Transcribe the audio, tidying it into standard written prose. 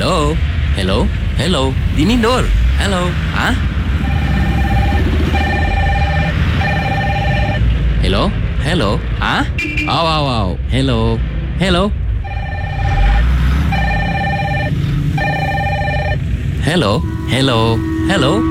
Hello? Hello? Hello? Dinindur? Hello? Ha? Hello? Hello? Ha? Wow, wow, wow. Hello? Hello? Hello? Hello? Hello?